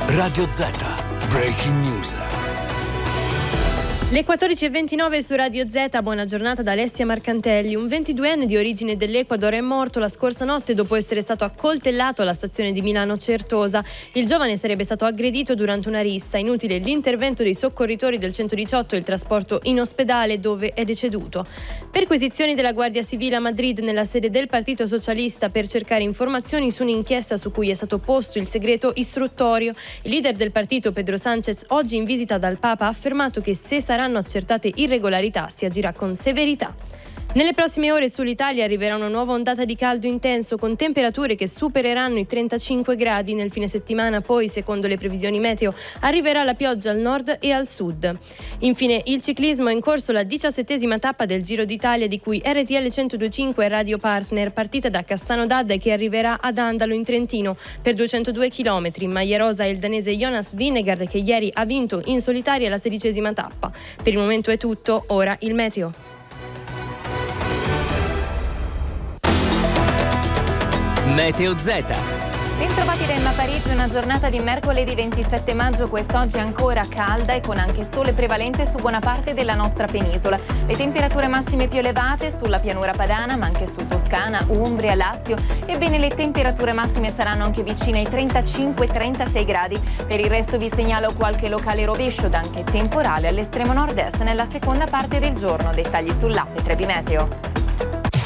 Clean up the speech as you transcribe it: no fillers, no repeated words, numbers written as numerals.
Radio Z. Breaking News. Le 14:29 su Radio Z, buona giornata da Alessia Marcantelli. Un 22enne di origine dell'Ecuador è morto la scorsa notte dopo essere stato accoltellato alla stazione di Milano Certosa. Il giovane sarebbe stato aggredito durante una rissa. Inutile l'intervento dei soccorritori del 118 e il trasporto in ospedale, dove è deceduto. Perquisizioni della Guardia Civile a Madrid nella sede del Partito Socialista per cercare informazioni su un'inchiesta su cui è stato posto il segreto istruttorio. Il leader del partito, Pedro Sánchez, oggi in visita dal Papa, ha affermato che se saranno accertate irregolarità si agirà con severità. Nelle prossime ore sull'Italia arriverà una nuova ondata di caldo intenso con temperature che supereranno i 35 gradi. Nel fine settimana poi, secondo le previsioni meteo, arriverà la pioggia al nord e al sud. Infine, il ciclismo è in corso la 17ª tappa del Giro d'Italia di cui RTL 102.5 è radio partner, partita da Cassano d'Adda che arriverà ad Andalo in Trentino per 202 km. In maglia rosa è il danese Jonas Vingegaard che ieri ha vinto in solitaria la 16ª tappa. Per il momento è tutto, ora il meteo. Meteo Z. Bentrovati da Emma Parigi, una giornata di mercoledì 27 maggio, quest'oggi ancora calda e con anche sole prevalente su buona parte della nostra penisola. Le temperature massime più elevate sulla pianura padana, ma anche su Toscana, Umbria, Lazio. Ebbene, le temperature massime saranno anche vicine ai 35-36 gradi. Per il resto vi segnalo qualche locale rovescio ed anche temporale all'estremo nord-est nella seconda parte del giorno. Dettagli sull'app Trebi Meteo.